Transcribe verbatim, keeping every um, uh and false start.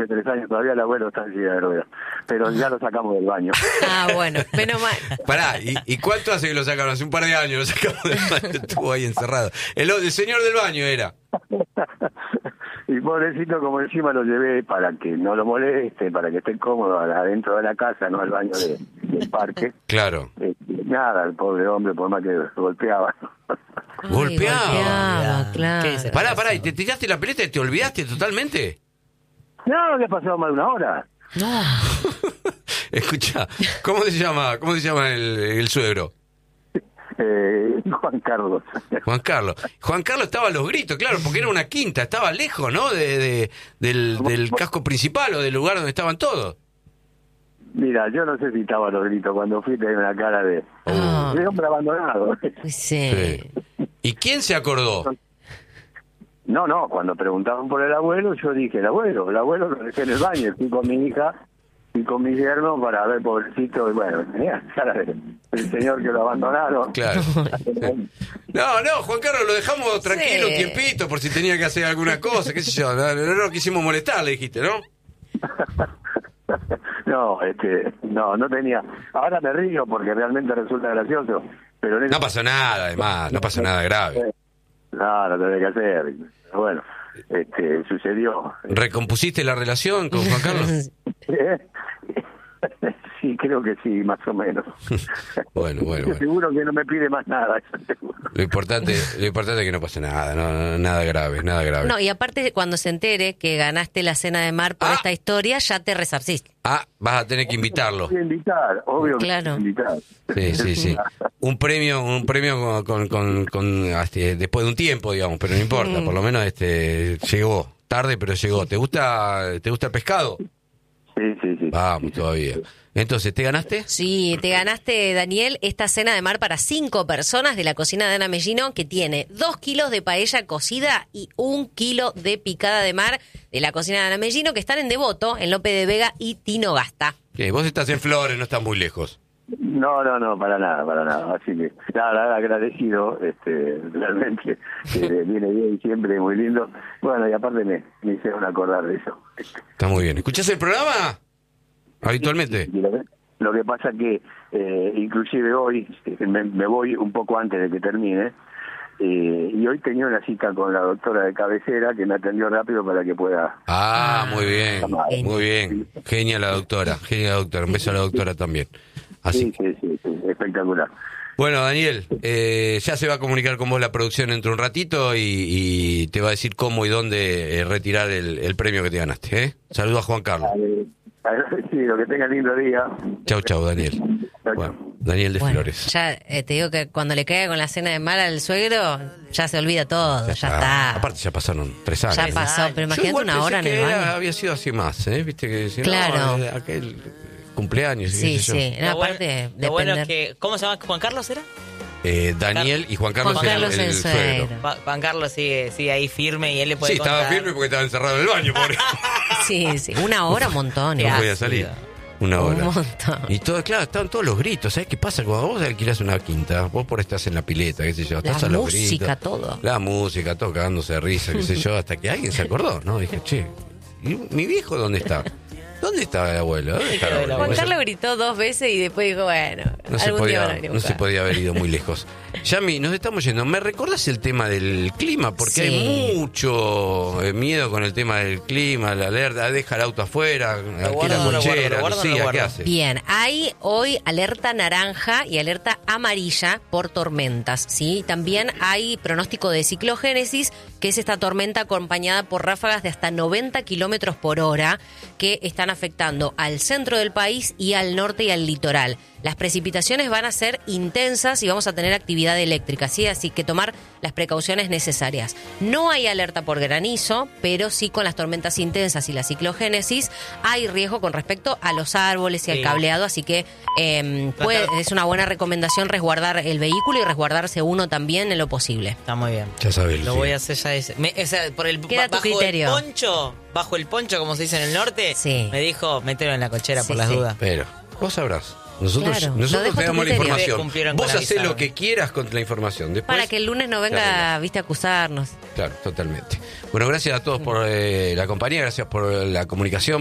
tres años todavía el abuelo está en silla de ruedas, pero ya lo sacamos del baño. Ah, bueno, menos mal. Pará, ¿y, ¿y cuánto hace que lo sacaron? Hace un par de años lo sacamos del baño, estuvo ahí encerrado. El, el señor del baño era. Y pobrecito, como encima lo llevé para que no lo moleste, para que esté cómodo adentro de la casa, no al baño de, del parque. Claro. Eh, nada, el pobre hombre, por más que golpeaba. Ay, Golpeaba. golpeaba, claro. ¿Qué dice? Pará, pará, ¿y te tiraste la pelota y te olvidaste totalmente? No, que ha pasado más de una hora. No. Escucha, ¿cómo se llama? ¿Cómo se llama el, el suegro? Eh, Juan Carlos. Juan Carlos. Juan Carlos estaba a los gritos, claro, porque era una quinta, estaba lejos, ¿no? De, de- del, del casco principal o del lugar donde estaban todos. Mira, yo no sé si estaba a los gritos cuando fui, tenía una cara de, Ah. de hombre abandonado. Sí. Sí. ¿Y quién se acordó? No, no, cuando preguntaban por el abuelo, yo dije, el abuelo, el abuelo lo dejé en el baño, fui con mi hija y con mi yerno para ver, pobrecito, y bueno, tenía cara de el señor que lo abandonaron. Claro. No, no, Juan Carlos, lo dejamos tranquilo un Sí. tiempito por si tenía que hacer alguna cosa, qué sé yo. No, no, no quisimos molestar, le dijiste, ¿no? No, este, no, no tenía. Ahora me río porque realmente resulta gracioso, pero en ese- No pasó nada, además, no pasó nada grave. No, no tenía que hacer. Bueno, este, sucedió. ¿Recompusiste la relación con Juan Carlos? Sí, creo que sí, más o menos. Bueno, bueno, bueno. Seguro que no me pide más nada, eso seguro. Lo importante, lo importante es que no pase nada, no, no, nada grave, nada grave. No, y aparte, cuando se entere que ganaste la cena de mar por Ah. esta historia, ya te resarciste. Ah, vas a tener que invitarlo. Voy a invitar, obvio que Claro. voy a invitar. Sí, sí, sí. Un premio, un premio con, con, con, con, este, después de un tiempo, digamos, pero no importa, por lo menos este llegó, tarde pero llegó. ¿Te gusta, te gusta el pescado? Sí, sí, sí. Vamos, todavía. Entonces, ¿te ganaste? Sí, te ganaste, Daniel, esta cena de mar para cinco personas de la cocina de Ana Mellino, que tiene dos kilos de paella cocida y un kilo de picada de mar de la cocina de Ana Mellino, que están en Devoto, en Lope de Vega y Tinogasta. ¿Qué? Vos estás en Flores, no estás muy lejos. No, no, no, para nada, para nada. Así que, nada, agradecido, este, realmente, que viene bien siempre, muy lindo. Bueno, y aparte me, me hicieron acordar de eso. Está muy bien. ¿Escuchás el programa? Habitualmente. Y lo, que- lo que pasa que, eh, inclusive hoy, eh, me, me voy un poco antes de que termine, eh, y hoy tenía una cita con la doctora de cabecera que me atendió rápido para que pueda... Ah, muy bien, Genial. muy bien. Genia la doctora, genia la doctora. Un beso a la doctora también. Así Sí, sí, sí, sí, espectacular. Bueno, Daniel, eh, ya se va a comunicar con vos la producción dentro de un ratito y, y te va a decir cómo y dónde eh, retirar el, el premio que te ganaste. ¿eh? Saludos a Juan Carlos. Eh, agradecido, que tengan lindo día. Chau, chau, Daniel. Chau, Bueno, chau. Daniel de Bueno, Flores. ya eh, te digo que cuando le caiga con la cena de mar al suegro, ya se olvida todo, ya, está. Aparte ya pasaron tres años. Ya ¿no? pasó, pero Yo imagínate igual una pensé hora en que el era- baño. había sido así más, ¿eh? Viste que decían, Claro. no, eh, aquel cumpleaños. y Sí, qué sé yo. sí. No, Lo bueno- aparte, lo bueno es depender. que... ¿Cómo se llama? ¿Juan Carlos era? Eh, Daniel y Juan Carlos, Juan eran Carlos el, el el suegro. suegro. Juan Juan Carlos sigue, sigue ahí firme y él le puede Sí, estaba contar. firme porque estaba encerrado en el baño, pobre. Sí, sí. Una hora, un montón. No igual. podía salir. Una Un hora. montón. Y todo, claro, estaban todos los gritos. ¿Sabes qué pasa? Cuando vos alquilás una quinta, vos por estás en la pileta, qué sé yo, estás La a los música, gritos. todo. La música, todo cagándose de risa, qué sé yo, hasta que alguien se acordó, ¿no? Dije, che, ¿y mi viejo dónde está? ¿Dónde está el abuelo? ¿Dónde está el abuelo? Juan Eso- Carlos gritó dos veces y después dijo, bueno, no se, algún día van a podía, venir a no se buscar. podía haber ido muy lejos. Yami, nos estamos yendo. ¿Me recordás el tema del clima? Porque Sí. hay mucho eh, miedo con el tema del clima, la alerta, deja el auto afuera, guardo, alquila lo guardo, cochera, lo guardo, lo Lucía, ¿qué guardo. hace? Bien, hay hoy alerta naranja y alerta amarilla por tormentas, ¿sí? También hay pronóstico de ciclogénesis, que es esta tormenta acompañada por ráfagas de hasta noventa kilómetros por hora que están afectando al centro del país y al norte y al litoral. Las precipitaciones van a ser intensas y vamos a tener actividad eléctrica, ¿sí? Así que tomar las precauciones necesarias. No hay alerta por granizo, pero sí con las tormentas intensas y la ciclogénesis hay riesgo con respecto a los árboles y al Sí. cableado, así que eh, puede- es una buena recomendación resguardar el vehículo y resguardarse uno también en lo posible. Está muy bien. Ya sabes, Lo Lucía. voy a hacer ya ese. Me- o sea, por el, Queda tu bajo criterio. el poncho, bajo el poncho, como se dice en el norte, Sí. me dijo, mételo en la cochera Sí, por las sí. dudas. Pero, vos sabrás. Nosotros, Claro, lo nosotros dejo a te tu damos la criterio. información. Ustedes cumplieron con Vos la hacés avisada. lo que quieras con la información. Después, Para que el lunes no te venga, arreglas. viste, a acusarnos. Claro, totalmente. Bueno, gracias a todos por eh, la compañía, gracias por la comunicación.